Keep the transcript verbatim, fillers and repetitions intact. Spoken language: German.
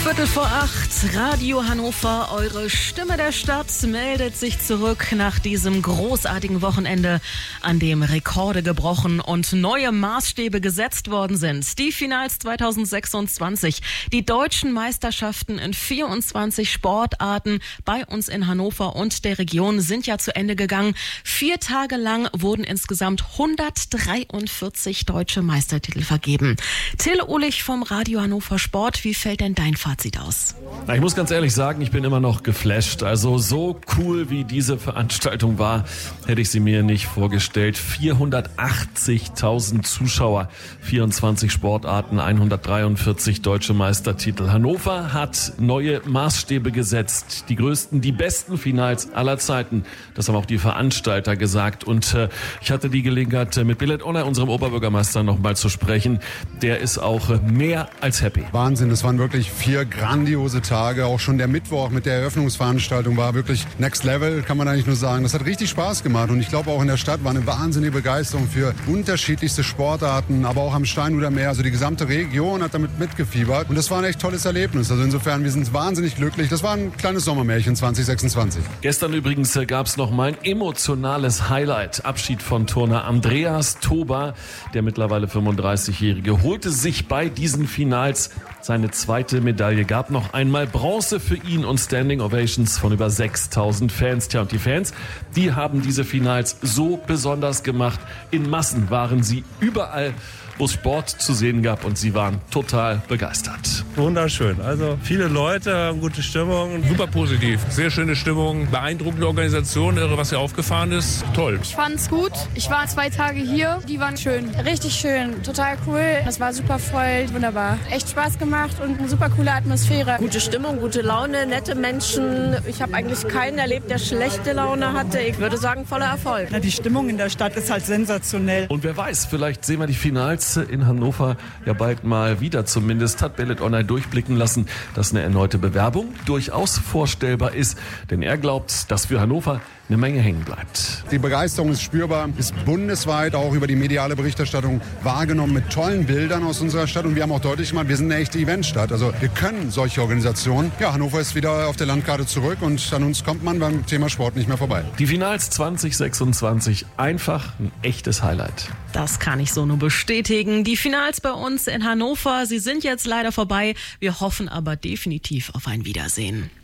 Viertel vor acht, Radio Hannover, eure Stimme der Stadt meldet sich zurück nach diesem großartigen Wochenende, an dem Rekorde gebrochen und neue Maßstäbe gesetzt worden sind. Die Finals zwanzig sechsundzwanzig, die deutschen Meisterschaften in vierundzwanzig Sportarten bei uns in Hannover und der Region sind ja zu Ende gegangen. Vier Tage lang wurden insgesamt hundertdreiundvierzig deutsche Meistertitel vergeben. Till Uhlich vom Radio Hannover Sport, wie fällt denn dein Fazit aus? Na, ich muss ganz ehrlich sagen, ich bin immer noch geflasht. Also so cool wie diese Veranstaltung war, hätte ich sie mir nicht vorgestellt. vierhundertachtzigtausend Zuschauer, vierundzwanzig Sportarten, hundertdreiundvierzig deutsche Meistertitel. Hannover hat neue Maßstäbe gesetzt. Die größten, die besten Finals aller Zeiten. Das haben auch die Veranstalter gesagt. Und äh, ich hatte die Gelegenheit, mit Belet Onay, unserem Oberbürgermeister, noch mal zu sprechen. Der ist auch äh, mehr als happy. Wahnsinn, das waren wirklich vier grandiose Tage. Auch schon der Mittwoch mit der Eröffnungsveranstaltung war wirklich next level, kann man eigentlich nur sagen. Das hat richtig Spaß gemacht und ich glaube auch in der Stadt war eine wahnsinnige Begeisterung für unterschiedlichste Sportarten, aber auch am Steinhuder Meer. Also die gesamte Region hat damit mitgefiebert und das war ein echt tolles Erlebnis. Also insofern, wir sind wahnsinnig glücklich. Das war ein kleines Sommermärchen zwanzig sechsundzwanzig. Gestern übrigens gab es noch mal ein emotionales Highlight. Abschied von Turner Andreas Toba, der mittlerweile fünfunddreißigjährige, holte sich bei diesen Finals seine zweite Medaille. Gab noch einmal Bronze für ihn und Standing Ovations von über sechstausend Fans. Tja, und die Fans, die haben diese Finals so besonders gemacht. In Massen waren sie überall, wo es Sport zu sehen gab, und sie waren total begeistert. Wunderschön. Also viele Leute, gute Stimmung. Super positiv. Sehr schöne Stimmung. Beeindruckende Organisation, irre, was hier aufgefahren ist. Toll. Ich fand's gut. Ich war zwei Tage hier. Die waren schön. Richtig schön. Total cool. Das war super voll. Wunderbar. Echt Spaß gemacht und eine super coole Atmosphäre. Gute Stimmung, gute Laune, nette Menschen. Ich habe eigentlich keinen erlebt, der schlechte Laune hatte. Ich würde sagen, voller Erfolg. Na, die Stimmung in der Stadt ist halt sensationell. Und wer weiß, vielleicht sehen wir die Finals in Hannover ja bald mal wieder. Zumindest hat Belet Onay durchblicken lassen, dass eine erneute Bewerbung durchaus vorstellbar ist. Denn er glaubt, dass für Hannover eine Menge hängen bleibt. Die Begeisterung ist spürbar, ist bundesweit auch über die mediale Berichterstattung wahrgenommen mit tollen Bildern aus unserer Stadt. Und wir haben auch deutlich gemacht, wir sind eine echte Eventstadt. Also wir können solche Organisationen. Ja, Hannover ist wieder auf der Landkarte zurück und an uns kommt man beim Thema Sport nicht mehr vorbei. Die Finals zwanzig sechsundzwanzig, einfach ein echtes Highlight. Das kann ich so nur bestätigen. Die Finals bei uns in Hannover, sie sind jetzt leider vorbei. Wir hoffen aber definitiv auf ein Wiedersehen.